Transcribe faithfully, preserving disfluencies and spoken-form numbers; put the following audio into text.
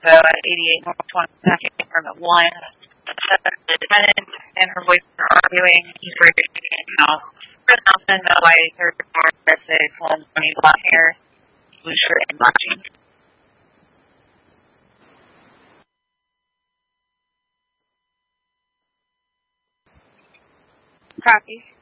So at eighty-eight North twenty-second, from at one, the tenant and her boyfriend are arguing. He's breaking the house. Chris Nelson, the white third car, that's a blonde, funny blonde hair, blue shirt, and black jeans. Copy.